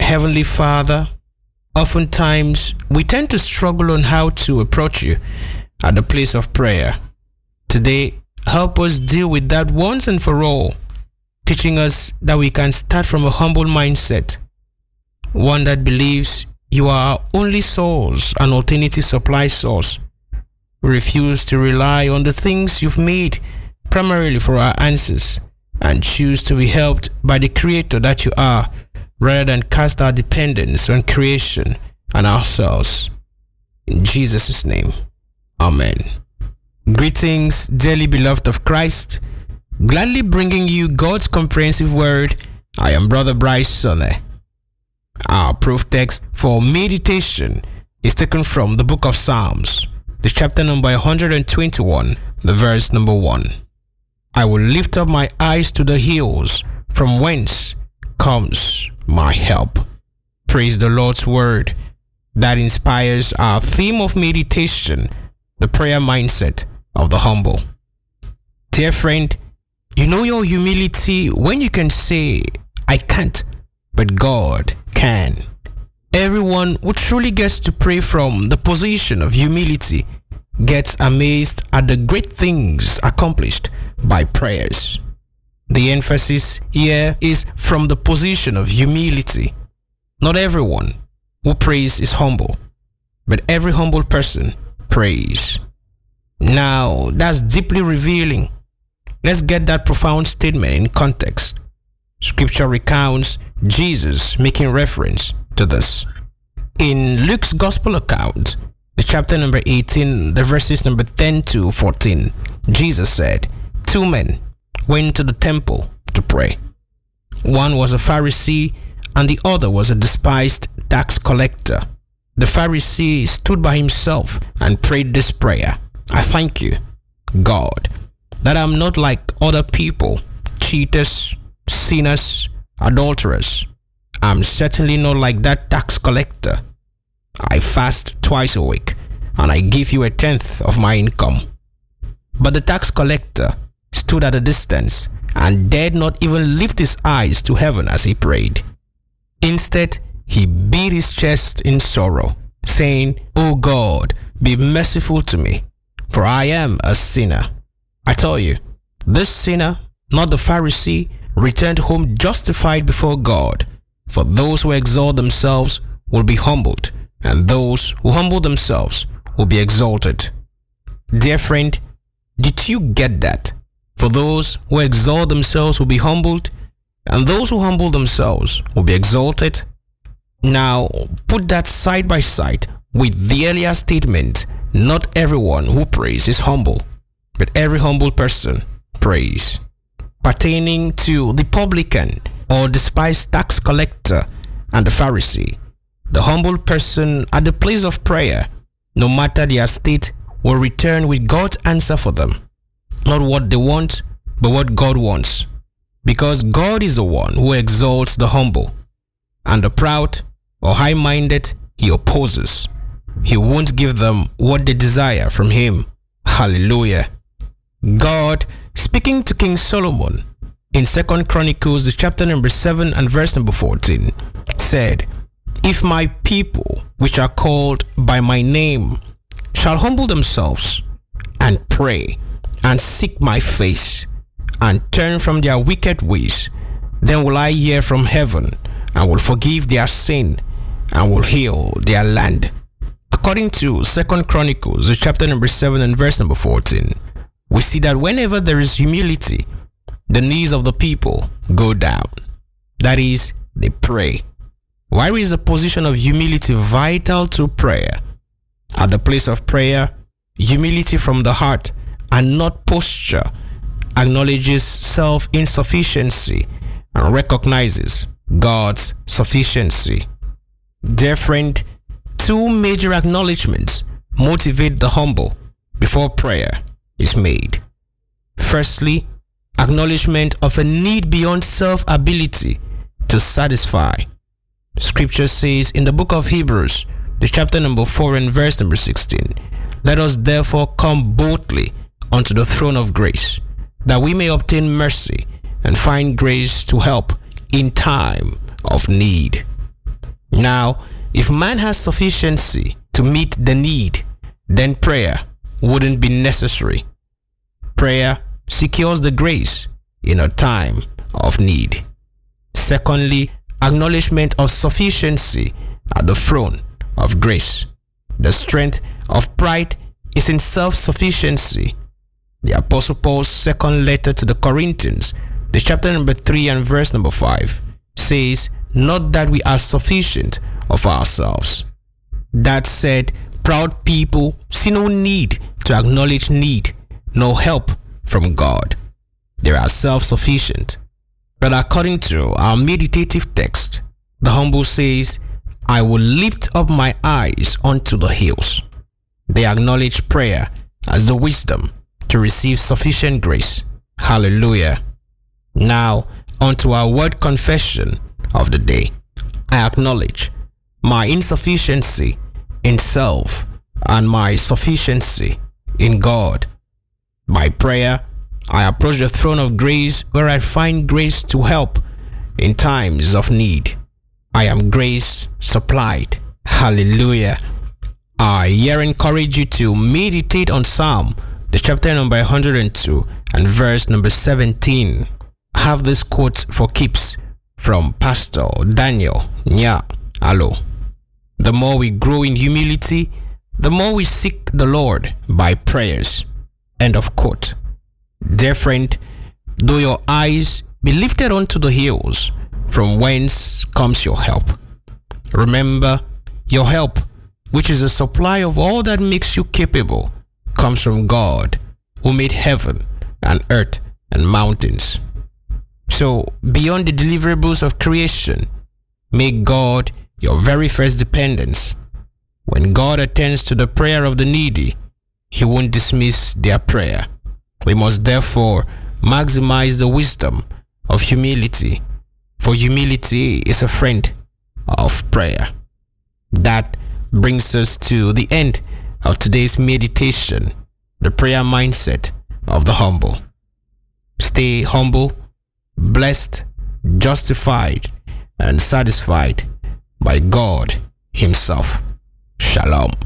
Heavenly Father, oftentimes we tend to struggle on how to approach you at the place of prayer. Today, help us deal with that once and for all, teaching us that we can start from a humble mindset, one that believes you are our only source and alternative supply source. We refuse to rely on the things you've made primarily for our answers and choose to be helped by the Creator that you are, rather than cast our dependence on creation and ourselves. In Jesus' name, Amen. Greetings, dearly beloved of Christ. Gladly bringing you God's comprehensive word. I am Brother Bryce Sonne. Our proof text for meditation is taken from the book of Psalms, the chapter number 121, the verse number 1. I will lift up my eyes to the hills, from whence comes my help. Praise the Lord's word that inspires our theme of meditation, the prayer mindset of the humble. Dear friend, you know your humility when you can say, I can't, but God can. Everyone who truly gets to pray from the position of humility gets amazed at the great things accomplished by prayers. The emphasis here is from the position of humility. Not everyone who prays is humble, but every humble person prays. Now, that's deeply revealing. Let's get that profound statement in context. Scripture recounts Jesus making reference to this. In Luke's Gospel account, the chapter number 18, the verses number 10 to 14, Jesus said, 2 men went to the temple to pray. One was a Pharisee and the other was a despised tax collector. The Pharisee stood by himself and prayed this prayer. I thank you, God, that I'm not like other people, cheaters, sinners, adulterers. I'm certainly not like that tax collector. I fast twice a week and I give you 1/10 of my income. But the tax collector stood at a distance and dared not even lift his eyes to heaven as he prayed. Instead, he beat his chest in sorrow, saying, O God, be merciful to me, for I am a sinner. I tell you, this sinner, not the Pharisee, returned home justified before God. For those who exalt themselves will be humbled, and those who humble themselves will be exalted. Dear friend, did you get that? For those who exalt themselves will be humbled, and those who humble themselves will be exalted. Now, put that side by side with the earlier statement, not everyone who prays is humble, but every humble person prays. Pertaining to the publican or despised tax collector and the Pharisee, the humble person at the place of prayer, no matter their state, will return with God's answer for them. Not what they want, but what God wants. Because God is the one who exalts the humble, and the proud or high-minded he opposes. He won't give them what they desire from him. Hallelujah. God, speaking to King Solomon in 2 Chronicles, the chapter number 7 and verse number 14, said, If my people, which are called by my name, shall humble themselves and pray and seek my face and turn from their wicked ways, then will I hear from heaven and will forgive their sin and will heal their land. According to 2 Chronicles, the chapter number 7 and verse number 14, we see that whenever there is humility, the knees of the people go down. That is, they pray. Why is the position of humility vital to prayer? At the place of prayer, humility from the heart and not posture acknowledges self-insufficiency and recognizes God's sufficiency. Dear friend, 2 major acknowledgments motivate the humble before prayer is made. Firstly, acknowledgement of a need beyond self-ability to satisfy. Scripture says in the book of Hebrews, the chapter number 4 and verse number 16, Let us therefore come boldly unto the throne of grace, that we may obtain mercy and find grace to help in time of need. Now, if man has sufficiency to meet the need, then prayer wouldn't be necessary. Prayer secures the grace in a time of need. Secondly, acknowledgement of sufficiency at the throne of grace. The strength of pride is in self-sufficiency. The Apostle Paul's second letter to the Corinthians, the chapter number 3 and verse number 5, says, "Not that we are sufficient of ourselves." That said, proud people see no need to acknowledge need, no help from God. They are self-sufficient. But according to our meditative text, the humble says, "I will lift up my eyes unto the hills." They acknowledge prayer as the wisdom to receive sufficient grace. Hallelujah. Now, onto our word confession of the day. I acknowledge my insufficiency in self and my sufficiency in God. By prayer, I approach the throne of grace where I find grace to help in times of need. I am grace supplied. Hallelujah. I here encourage you to meditate on Psalm, the chapter number 102 and verse number 17. Have this quote for keeps from Pastor Daniel Nya Alo. The more we grow in humility, the more we seek the Lord by prayers. End of quote. Dear friend, though your eyes be lifted unto the hills, from whence comes your help? Remember, your help, which is a supply of all that makes you capable, comes from God, who made heaven and earth and mountains. So, beyond the deliverables of creation, make God your very first dependence. When God attends to the prayer of the needy, He won't dismiss their prayer. We must therefore maximize the wisdom of humility, for humility is a friend of prayer. That brings us to the end of today's meditation, the prayer mindset of the humble. Stay humble, blessed, justified, and satisfied by God Himself. Shalom.